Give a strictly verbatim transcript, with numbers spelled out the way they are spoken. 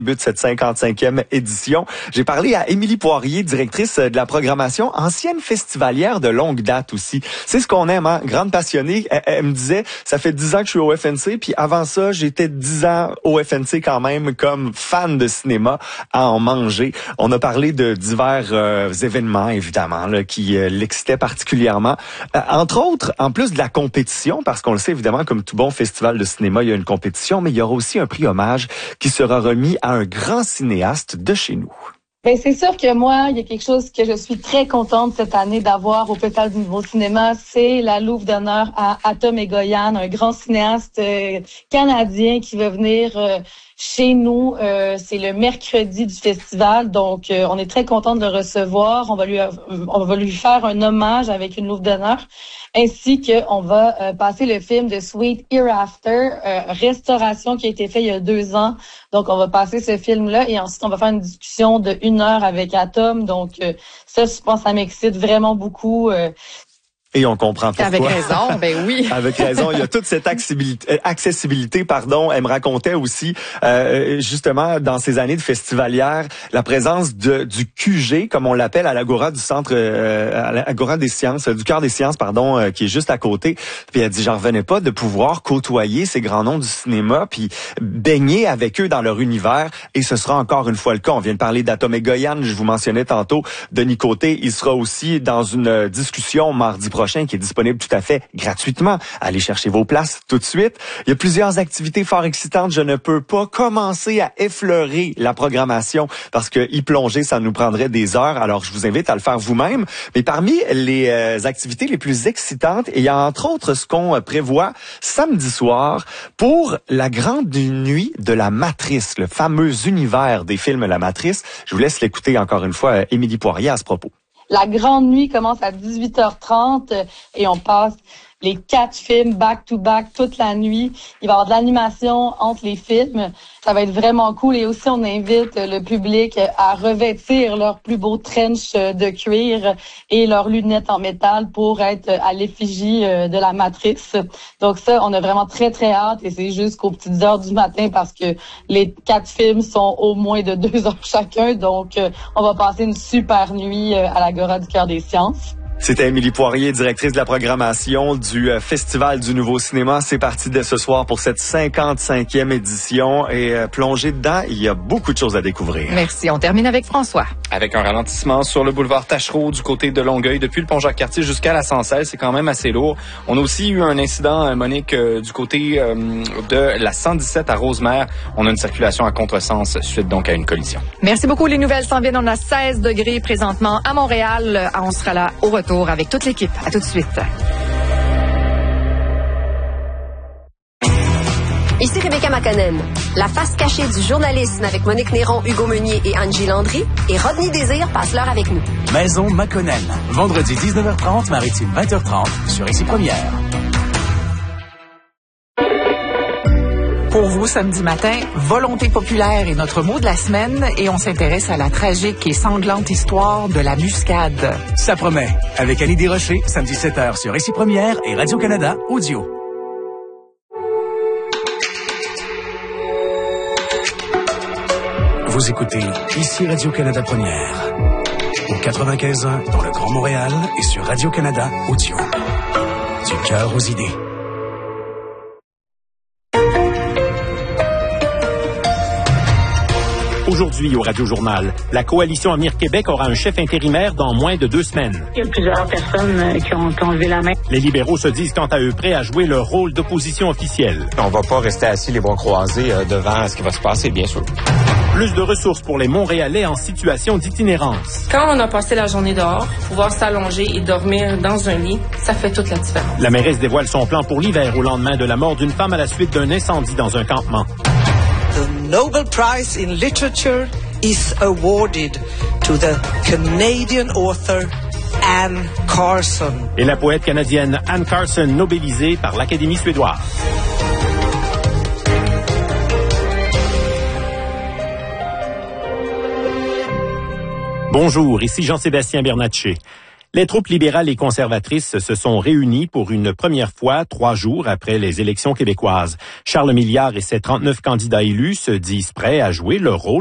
de cette cinquante-cinquième édition. J'ai parlé à Émilie Poirier, directrice de la programmation, ancienne festivalière de longue date aussi. C'est ce qu'on aime, hein? Grande passionnée. Elle, elle me disait, ça fait dix ans que je suis au F N C, puis avant ça, j'étais dix ans au F N C quand même comme fan de cinéma à en manger. On a parlé de divers euh, événements, évidemment, là, qui euh, l'excitaient particulièrement. Euh, entre autres, en plus de la compétition, parce qu'on le sait évidemment, comme tout bon festival de cinéma, il y a une compétition, mais il y aura aussi un prix hommage qui sera remis à un grand cinéaste de chez nous. Ben c'est sûr que moi, il y a quelque chose que je suis très contente cette année d'avoir au Festival du Nouveau Cinéma, c'est la Louve d'honneur à Atom Egoyan, un grand cinéaste euh, canadien qui va venir euh, chez nous. Euh, c'est le mercredi du festival, donc euh, on est très content de le recevoir. On va lui, on va lui faire un hommage avec une Louve d'honneur, ainsi que on va euh, passer le film de Sweet Hereafter, euh, restauration qui a été fait il y a deux ans. Donc on va passer ce film-là et ensuite on va faire une discussion de une heure avec Atom. Donc euh, ça, je pense, ça m'excite vraiment beaucoup. Euh, Et on comprend pourquoi. Avec raison, ben oui. Avec raison, il y a toute cette accessibilité, accessibilité, pardon. Elle me racontait aussi, euh, justement, dans ces années de festivalière, la présence de du Q G, comme on l'appelle, à l'Agora du centre, euh, à l'Agora des sciences, du cœur des sciences, pardon, euh, qui est juste à côté. Puis elle dit, j'en revenais pas de pouvoir côtoyer ces grands noms du cinéma, puis baigner avec eux dans leur univers. Et ce sera encore une fois le cas. On vient de parler d'Atom Egoyan, je vous mentionnais tantôt, Denis Côté. Il sera aussi dans une discussion mardi prochain prochain qui est disponible tout à fait gratuitement. Allez chercher vos places tout de suite. Il y a plusieurs activités fort excitantes. Je ne peux pas commencer à effleurer la programmation parce que y plonger, ça nous prendrait des heures. Alors, je vous invite à le faire vous-même. Mais parmi les euh, activités les plus excitantes, il y a entre autres ce qu'on euh, prévoit samedi soir pour la grande nuit de la Matrice, le fameux univers des films La Matrice. Je vous laisse l'écouter encore une fois, euh, Émilie Poirier à ce propos. La grande nuit commence à dix-huit heures trente et on passe les quatre films back-to-back toute la nuit. Il va y avoir de l'animation entre les films. Ça va être vraiment cool. Et aussi, on invite le public à revêtir leurs plus beaux trench de cuir et leurs lunettes en métal pour être à l'effigie de la Matrice. Donc ça, on a vraiment très, très hâte. Et c'est jusqu'aux petites heures du matin parce que les quatre films sont au moins de deux heures chacun. Donc, on va passer une super nuit à l'Agora du Cœur des Sciences. C'était Émilie Poirier, directrice de la programmation du Festival du Nouveau Cinéma. C'est parti dès ce soir pour cette cinquante-cinquième édition et euh, plongée dedans, il y a beaucoup de choses à découvrir. Merci. On termine avec François. Avec un ralentissement sur le boulevard Tachereau du côté de Longueuil, depuis le pont Jacques-Cartier jusqu'à la cent seize, c'est quand même assez lourd. On a aussi eu un incident, Monique, euh, du côté euh, de la cent dix-sept à Rosemère. On a une circulation à contresens suite donc à une collision. Merci beaucoup. Les nouvelles s'en viennent. On a seize degrés présentement à Montréal. On sera là au retour avec toute l'équipe. À tout de suite. Ici Rebecca McConnell. La face cachée du journalisme avec Monique Néron, Hugo Meunier et Angie Landry. Et Rodney Désir passe l'heure avec nous. Maison McConnell. Vendredi dix-neuf heures trente, maritime vingt heures trente sur Ici Première. Pour vous, samedi matin, volonté populaire est notre mot de la semaine et on s'intéresse à la tragique et sanglante histoire de la muscade. Ça promet. Avec Annie Desrochers, samedi sept heures sur Ici Première et Radio-Canada Audio. Vous écoutez Ici Radio-Canada Première. Au quatre-vingt-quinze ans dans le Grand Montréal et sur Radio-Canada Audio. Du cœur aux idées. Aujourd'hui, au Radio-Journal, la coalition Avenir Québec aura un chef intérimaire dans moins de deux semaines. Il y a plusieurs personnes qui ont enlevé la main. Les libéraux se disent quant à eux prêts à jouer leur rôle d'opposition officielle. On va pas rester assis les bras croisés euh, devant ce qui va se passer, bien sûr. Plus de ressources pour les Montréalais en situation d'itinérance. Quand on a passé la journée dehors, pouvoir s'allonger et dormir dans un lit, ça fait toute la différence. La mairesse dévoile son plan pour l'hiver au lendemain de la mort d'une femme à la suite d'un incendie dans un campement. The Nobel Prize in Literature is awarded to the Canadian author Anne Carson. Et la poète canadienne Anne Carson nobelisée par l'Académie suédoise. Bonjour, ici Jean-Sébastien Bernatchez. Les troupes libérales et conservatrices se sont réunies pour une première fois trois jours après les élections québécoises. Charles Milliard et ses trente-neuf candidats élus se disent prêts à jouer leur rôle